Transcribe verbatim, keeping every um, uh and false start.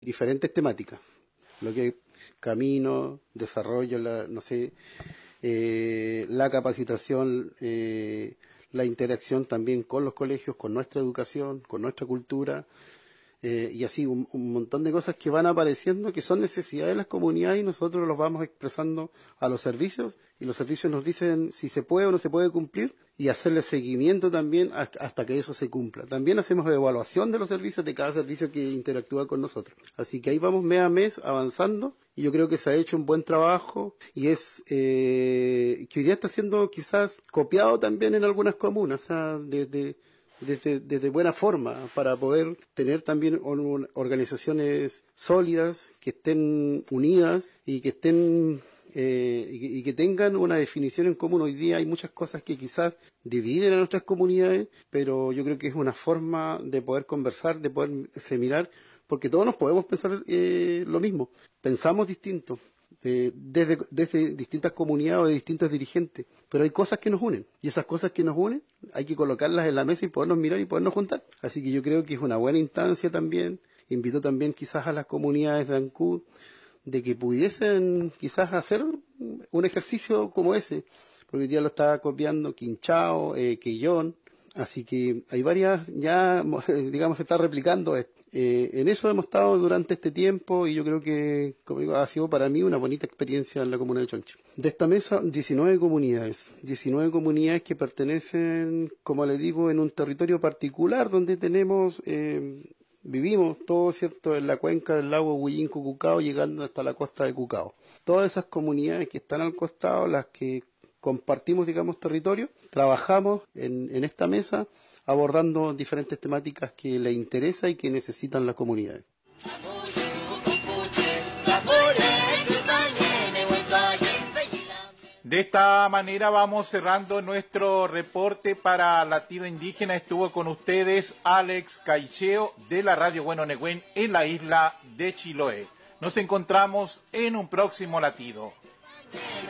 diferentes temáticas, lo que es camino, desarrollo, la, no sé, eh, la capacitación, eh, la interacción también con los colegios, con nuestra educación, con nuestra cultura, eh, y así un, un montón de cosas que van apareciendo que son necesidades de las comunidades y nosotros los vamos expresando a los servicios y los servicios nos dicen si se puede o no se puede cumplir y hacerle seguimiento también hasta que eso se cumpla. También hacemos evaluación de los servicios de cada servicio que interactúa con nosotros. Así que ahí vamos mes a mes avanzando y yo creo que se ha hecho un buen trabajo y es eh, que hoy día está siendo quizás copiado también en algunas comunas, o sea, desde Desde, desde buena forma para poder tener también un, organizaciones sólidas que estén unidas y que estén eh, y, que, y que tengan una definición en común. Hoy día hay muchas cosas que quizás dividen a nuestras comunidades, pero yo creo que es una forma de poder conversar, de poder mirar, porque todos nos podemos pensar eh, lo mismo, pensamos distinto. Eh, desde, desde distintas comunidades o de distintos dirigentes, pero hay cosas que nos unen y esas cosas que nos unen hay que colocarlas en la mesa y podernos mirar y podernos juntar, así que yo creo que es una buena instancia también. Invito también quizás a las comunidades de Ancud de que pudiesen quizás hacer un ejercicio como ese, porque hoy día lo está copiando Quinchao, eh, Quillón, así que hay varias, ya digamos se está replicando esto. Eh, en eso hemos estado durante este tiempo y yo creo que, como digo, ha sido para mí una bonita experiencia en la comuna de Choncho. De esta mesa, diecinueve comunidades, diecinueve comunidades que pertenecen, como les digo, en un territorio particular donde tenemos, eh, vivimos todos, ¿cierto?, en la cuenca del lago Huillín-Cucucao, llegando hasta la costa de Cucao. Todas esas comunidades que están al costado, las que compartimos, digamos, territorio, trabajamos en, en esta mesa abordando diferentes temáticas que les interesa y que necesitan las comunidades. De esta manera vamos cerrando nuestro reporte para Latido Indígena. Estuvo con ustedes Alex Caicheo de la Radio Bueno Negüén en la isla de Chiloé. Nos encontramos en un próximo Latido.